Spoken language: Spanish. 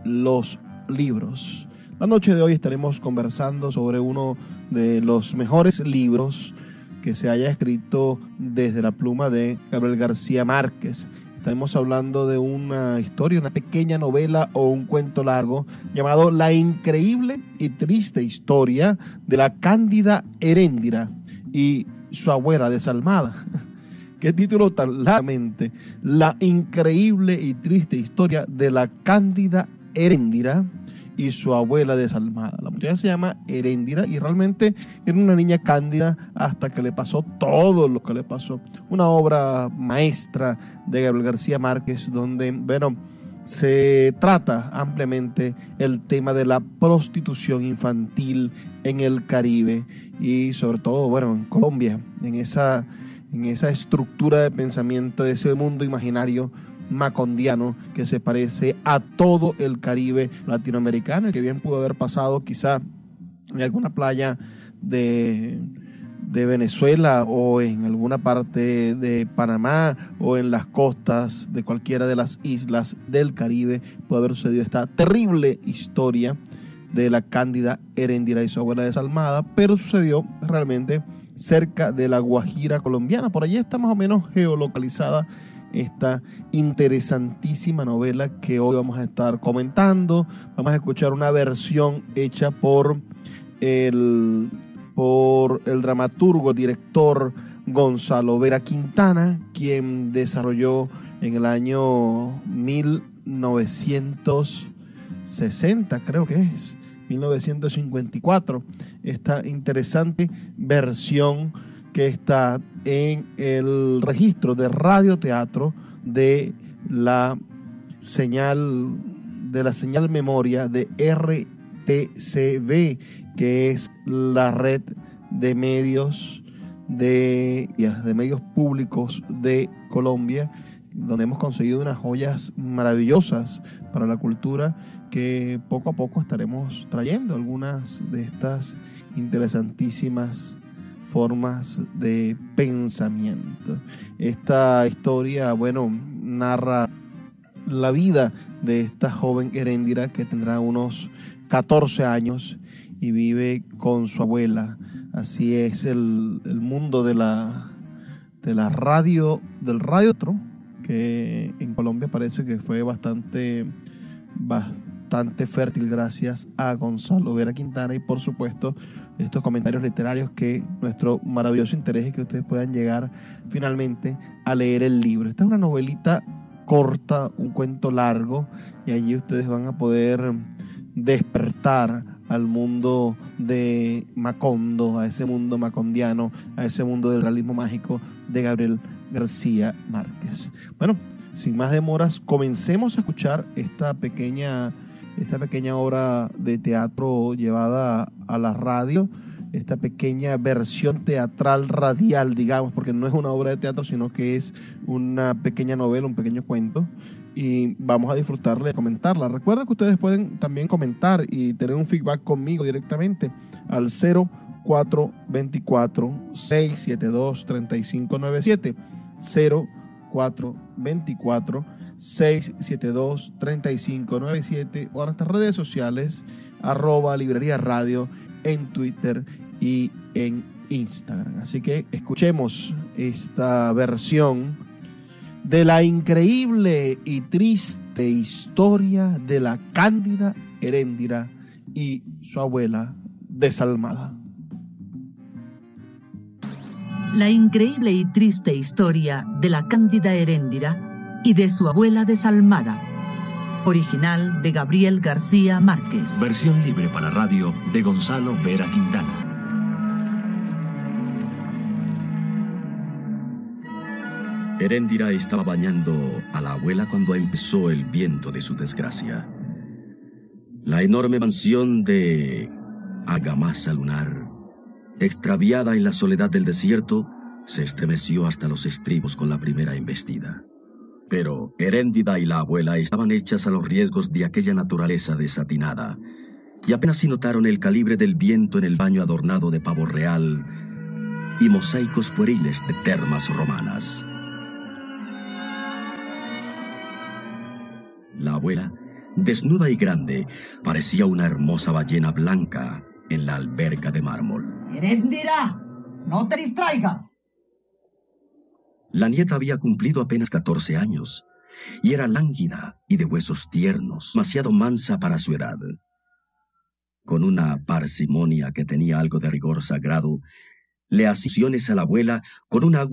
los libros. La noche de hoy estaremos conversando sobre uno de los mejores libros que se haya escrito desde la pluma de Gabriel García Márquez. Estaremos hablando de una historia, una pequeña novela o un cuento largo llamado La increíble y triste historia de la cándida Heréndira y su abuela desalmada. Qué título tan largamente. La increíble y triste historia de la cándida Heréndira y su abuela desalmada. La muchacha se llama Heréndira y realmente era una niña cándida hasta que le pasó todo lo que le pasó. Una obra maestra de Gabriel García Márquez donde, se trata ampliamente el tema de la prostitución infantil en el Caribe y sobre todo, en Colombia, en esa estructura de pensamiento, de ese mundo imaginario macondiano que se parece a todo el Caribe latinoamericano y que bien pudo haber pasado quizá en alguna playa de Venezuela o en alguna parte de Panamá o en las costas de cualquiera de las islas del Caribe. Puede haber sucedido esta terrible historia de la cándida Heréndira y su abuela desalmada, pero sucedió realmente cerca de la Guajira colombiana. Por allí está más o menos geolocalizada esta interesantísima novela que hoy vamos a estar comentando. Vamos a escuchar una versión hecha por el dramaturgo, director Gonzalo Vera Quintana, quien desarrolló en el año 1960, creo que es 1954, esta interesante versión que está en el registro de radioteatro de la señal memoria de RTCB, que es la red de medios públicos de Colombia, donde hemos conseguido unas joyas maravillosas para la cultura que poco a poco estaremos trayendo algunas de estas interesantísimas formas de pensamiento. Esta historia, narra la vida de esta joven Heréndira que tendrá unos 14 años y vive con su abuela. Así es el mundo de la radio, del radioteatro, que en Colombia parece que fue bastante fértil gracias a Gonzalo Vera Quintana y por supuesto estos comentarios literarios, que nuestro maravilloso interés es que ustedes puedan llegar finalmente a leer el libro. Esta es una novelita corta, un cuento largo, y allí ustedes van a poder despertar al mundo de Macondo, a ese mundo macondiano, a ese mundo del realismo mágico de Gabriel García Márquez. Sin más demoras, comencemos a escuchar esta pequeña obra de teatro llevada a la radio, esta pequeña versión teatral radial, digamos, porque no es una obra de teatro, sino que es una pequeña novela, un pequeño cuento, y vamos a disfrutarla y comentarla. Recuerda que ustedes pueden también comentar y tener un feedback conmigo directamente al 0424-672-3597, 0424-672-3597 o a nuestras redes sociales @librería radio en Twitter y en Instagram. Así que escuchemos esta versión de la increíble y triste historia de la cándida Heréndira y su abuela desalmada. La increíble y triste historia de la cándida Heréndira y de su abuela desalmada. Original de Gabriel García Márquez. Versión libre para radio de Gonzalo Vera Quintana. Heréndira estaba bañando a la abuela cuando empezó el viento de su desgracia. La enorme mansión de Agamasa Lunar, extraviada en la soledad del desierto, se estremeció hasta los estribos con la primera embestida. Pero Heréndira y la abuela estaban hechas a los riesgos de aquella naturaleza desatinada, y apenas si notaron el calibre del viento en el baño adornado de pavo real y mosaicos pueriles de termas romanas. La abuela Desnuda y grande, parecía una hermosa ballena blanca en la alberca de mármol. ¡Heréndira! ¡No te distraigas! La nieta había cumplido apenas 14 años, y era lánguida y de huesos tiernos, demasiado mansa para su edad. Con una parsimonia que tenía algo de rigor sagrado, le hacía alusiones a la abuela con una